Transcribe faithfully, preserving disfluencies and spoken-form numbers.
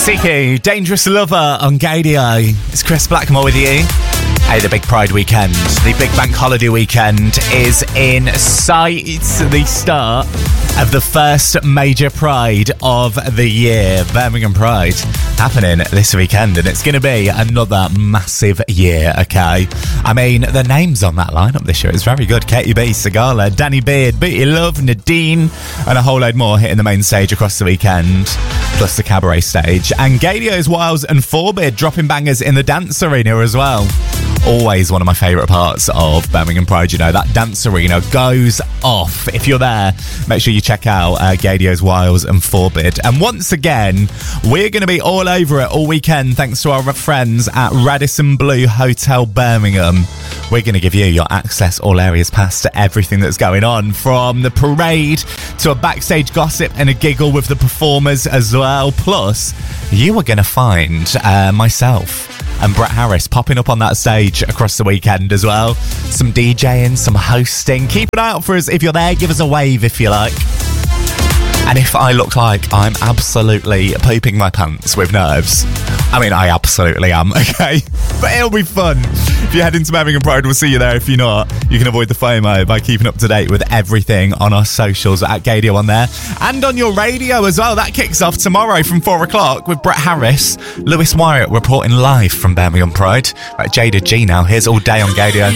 Siki, Dangerous Lover on Gadio. It's Chris Blackmore with you. Hey, the big Pride weekend, the big bank holiday weekend is in sight. It's the start of the first major Pride of the year, Birmingham Pride, happening this weekend, and it's going to be another massive year, okay? I mean, the names on that lineup this year is very good. Katie B, Sigala, Danny Beard, Beatty Love, Nadine, and a whole load more hitting the main stage across the weekend, plus the cabaret stage. And Gadio's Wiles and Forbid dropping bangers in the dance arena as well. Always one of my favourite parts of Birmingham Pride, you know, that dance arena goes off. If you're there, make sure you check out uh, Gadio's Wiles and Forbid. And once again, we're going to be all over it all weekend thanks to our friends at Radisson Blu Hotel Birmingham. We're going to give you your access all areas pass to everything that's going on, from the parade to a backstage gossip and a giggle with the performers as well. Plus, you are going to find uh, myself and Brett Harris popping up on that stage across the weekend as well. Some DJing, some hosting. Keep an eye out for us. If you're there, give us a wave if you like. And if I look like I'm absolutely pooping my pants with nerves, I mean, I absolutely am, okay? But it'll be fun. If you're heading to Birmingham Pride, we'll see you there. If you're not, you can avoid the FOMO by keeping up to date with everything on our socials at Gadio on there. And on your radio as well. That kicks off tomorrow from four o'clock with Brett Harris, Lewis Wyatt reporting live from Birmingham Pride. Right, Jada G now. Here's All Day on Gadio.